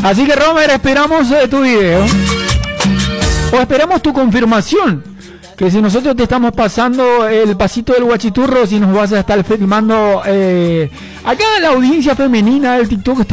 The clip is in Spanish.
Así que Romer, esperamos tu video. O esperamos tu confirmación. Que si nosotros te estamos pasando el pasito del guachiturro, si nos vas a estar filmando acá la audiencia femenina del TikTok está